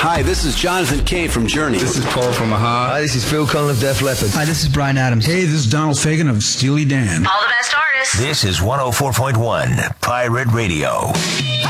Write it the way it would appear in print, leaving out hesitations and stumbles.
Hi, this is Jonathan Kay from Journey. This is Paul from Aha. Hi, this is Phil Collins of Def Leppard. Hi, this is Bryan Adams. Hey, this is Donald Fagen of Steely Dan. All the best artists. This is 104.1 Pirate Radio.